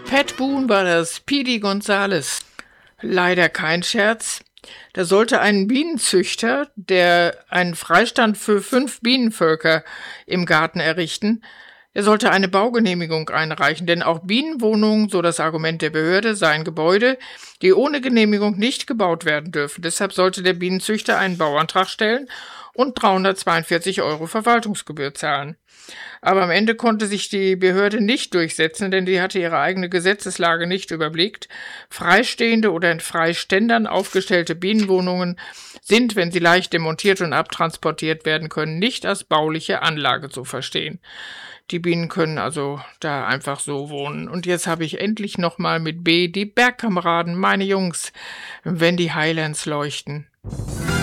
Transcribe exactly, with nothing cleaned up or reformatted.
Pat Boone war das, Speedy Gonzales. Leider kein Scherz. Da sollte ein Bienenzüchter, der einen Freistand für fünf Bienenvölker im Garten errichten, er sollte eine Baugenehmigung einreichen, denn auch Bienenwohnungen, so das Argument der Behörde, seien Gebäude, die ohne Genehmigung nicht gebaut werden dürfen. Deshalb sollte der Bienenzüchter einen Bauantrag stellen und dreihundertzweiundvierzig Euro Verwaltungsgebühr zahlen. Aber am Ende konnte sich die Behörde nicht durchsetzen, denn die hatte ihre eigene Gesetzeslage nicht überblickt. Freistehende oder in Freiständern aufgestellte Bienenwohnungen sind, wenn sie leicht demontiert und abtransportiert werden können, nicht als bauliche Anlage zu verstehen. Die Bienen können also da einfach so wohnen. Und jetzt habe ich endlich nochmal mit B die Bergkameraden, meine Jungs, wenn die Highlands leuchten.